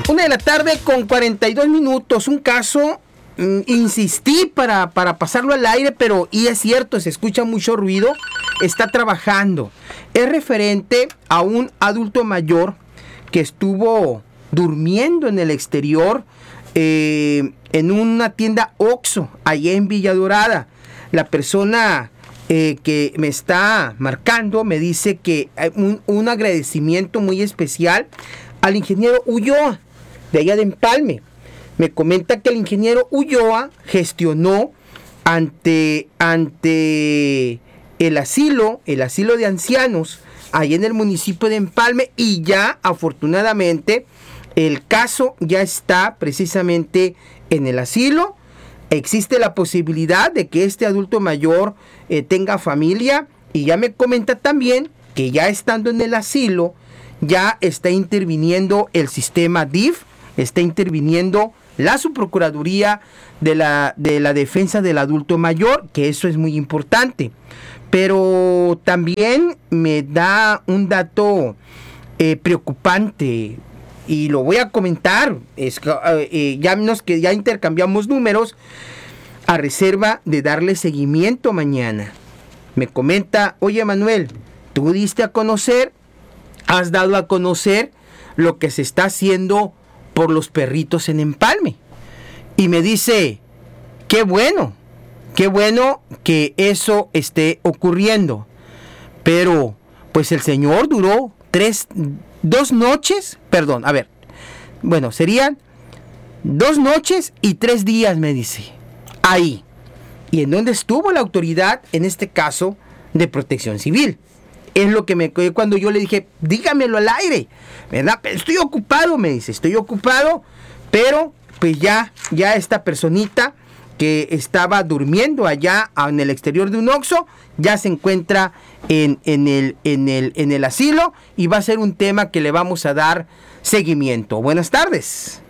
1:42 Un caso, insistí para pasarlo al aire, pero y es cierto, se escucha mucho ruido, está trabajando. Es referente a un adulto mayor que estuvo durmiendo en el exterior en una tienda Oxxo, allá en Villa Dorada. La persona que me está marcando me dice que hay un agradecimiento muy especial al ingeniero Ulloa, de allá de Empalme. Me comenta que el ingeniero Ulloa gestionó ante el asilo de ancianos allá en el municipio de Empalme, y ya afortunadamente el caso ya está precisamente en el asilo. Existe la posibilidad de que este adulto mayor tenga familia, y ya me comenta también que ya estando en el asilo ya está interviniendo el sistema DIF, está interviniendo la Subprocuraduría de la Defensa del Adulto Mayor, que eso es muy importante. Pero también me da un dato preocupante, y lo voy a comentar. Ya intercambiamos números a reserva de darle seguimiento mañana. Me comenta: oye, Manuel, tú diste a conocer, has dado a conocer lo que se está haciendo por los perritos en Empalme. Y me dice: qué bueno que eso esté ocurriendo. Pero pues el señor duró 2 noches, serían 2 noches y 3 días, me dice, ahí. ¿Y en dónde estuvo la autoridad, en este caso, de Protección Civil? Es lo que me quedé cuando yo le dije: dígamelo al aire, ¿verdad? Estoy ocupado, me dice, pero pues ya esta personita que estaba durmiendo allá en el exterior de un Oxxo ya se encuentra en el asilo, y va a ser un tema que le vamos a dar seguimiento. Buenas tardes.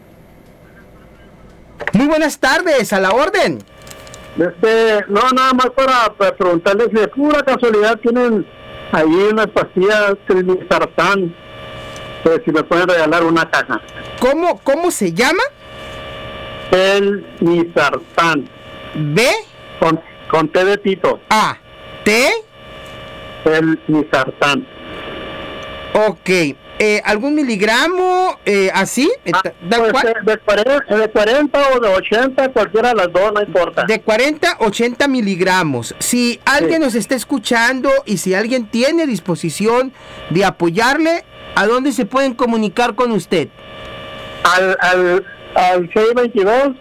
Muy buenas tardes, a la orden. No, nada más para preguntarles si de pura casualidad tienen ahí unas pastillas Trisartán, pues si me pueden regalar una caja. ¿Cómo se llama? El Nisartán. ¿B? Con T de Tito. A. ¿T? El Nisartán. Ok. ¿Algún miligramo así? De 40 o de 80, cualquiera de las dos, no importa. De 40, 80 miligramos. Si alguien nos está escuchando y si alguien tiene disposición de apoyarle, ¿a dónde se pueden comunicar con usted? Al 622.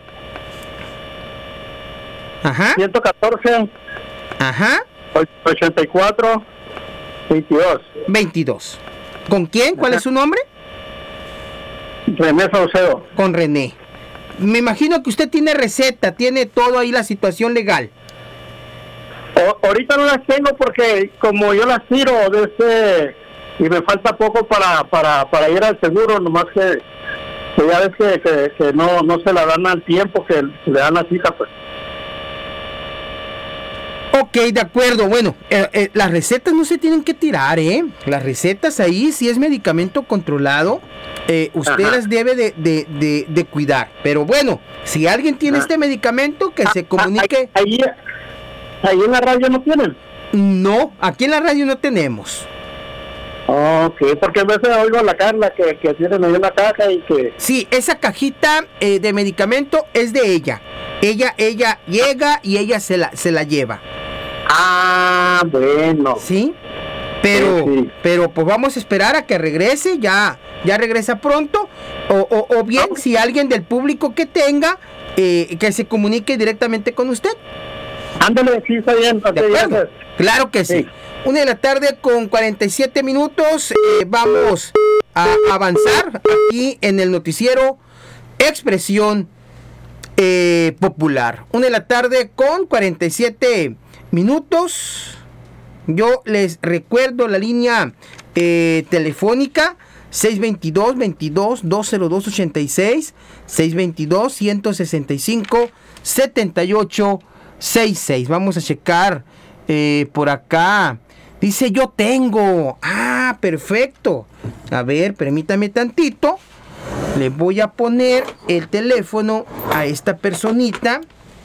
Ajá. 114. Ajá. 84. 22. ¿Con quién? ¿Cuál es su nombre? René Saucedo. Con René. Me imagino que usted tiene receta, tiene todo ahí, la situación legal. Ahorita no las tengo porque como yo las tiro y me falta poco para ir al seguro, nomás que ya ves que no se la dan al tiempo que le dan la cita, pues. Ok, de acuerdo. Bueno, las recetas no se tienen que tirar, Las recetas ahí, si es medicamento controlado, usted las debe de cuidar. Pero bueno, si alguien tiene este medicamento, que se comunique. Ahí en la radio no tienen. No, aquí en la radio no tenemos. Ok, porque a veces oigo a la Carla que tienen ahí una caja y que... Sí, esa cajita de medicamento es de ella. Ella llega y ella se la lleva. Ah, bueno. Sí, pero pues vamos a esperar a que regrese, ya regresa pronto, o bien si alguien del público que tenga, que se comunique directamente con usted. Ándale, sí, está bien. Claro que sí. 1:47 Vamos a avanzar aquí en el noticiero Expresión Popular. 1:47. Yo les recuerdo la línea telefónica 622-202-86, 622-165-7866. Vamos a checar por acá. Dice: yo tengo. Ah, perfecto. A ver, permítame tantito. le voy a poner el teléfono a esta personita,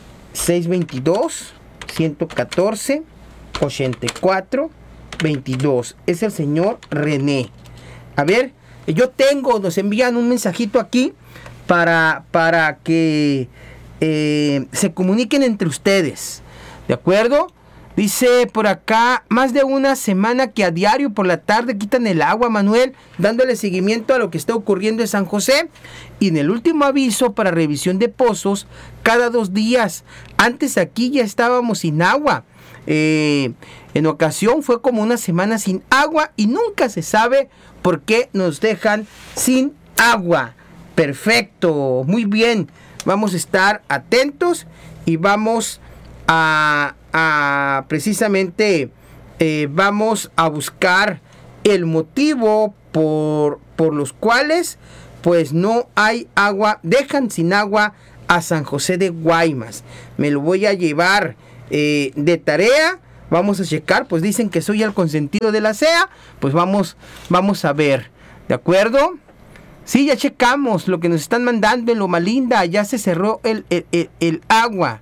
622-114-84-22. Es el señor René. A ver, nos envían un mensajito aquí para que se comuniquen entre ustedes. ¿De acuerdo? Dice por acá, más de una semana que a diario por la tarde quitan el agua, Manuel, dándole seguimiento a lo que está ocurriendo en San José. Y en el último aviso para revisión de pozos, cada 2 días. Antes aquí ya estábamos sin agua. En ocasión fue como una semana sin agua y nunca se sabe por qué nos dejan sin agua. Perfecto, muy bien. Vamos a estar atentos y vamos a precisamente vamos a buscar el motivo por los cuales pues no hay agua, dejan sin agua a San José de Guaymas. Me lo voy a llevar de tarea. Vamos a checar, pues dicen que soy el consentido de la CEA, pues vamos a ver, ¿de acuerdo? Sí, ya checamos lo que nos están mandando en Loma Linda, ya se cerró el agua.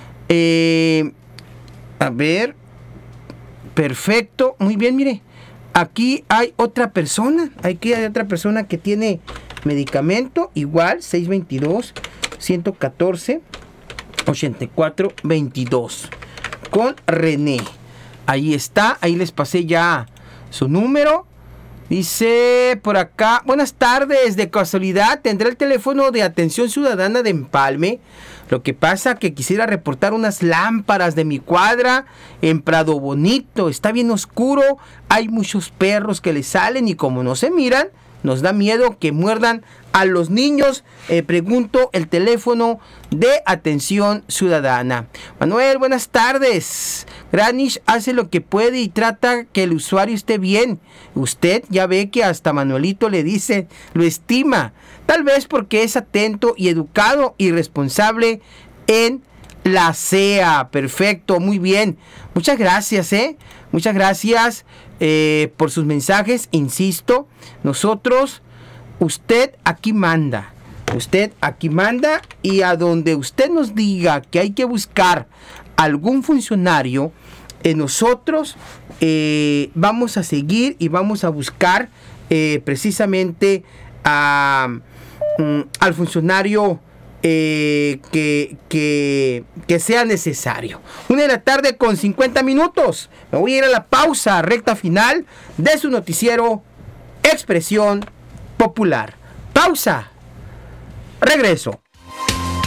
A ver, perfecto, muy bien, mire, aquí hay otra persona, que tiene medicamento, igual, 622-114-84-22, con René. Ahí está, ahí les pasé ya su número. Dice por acá, buenas tardes, de casualidad, ¿tendrá el teléfono de atención ciudadana de Empalme? Lo que pasa que quisiera reportar unas lámparas de mi cuadra en Prado Bonito. Está bien oscuro, hay muchos perros que le salen y como no se miran, nos da miedo que muerdan a los niños. Pregunto el teléfono de atención ciudadana. Manuel, buenas tardes. Granish hace lo que puede y trata que el usuario esté bien. Usted ya ve que hasta Manuelito le dice, lo estima. Tal vez porque es atento y educado y responsable en la CEA. Perfecto, muy bien. Muchas gracias, Muchas gracias por sus mensajes. Insisto, usted aquí manda. Usted aquí manda y a donde usted nos diga que hay que buscar algún funcionario, nosotros vamos a seguir y vamos a buscar precisamente al funcionario que sea necesario. 1:50 p.m. Me voy a ir a la pausa, recta final de su noticiero Expresión Popular. Pausa. Regreso.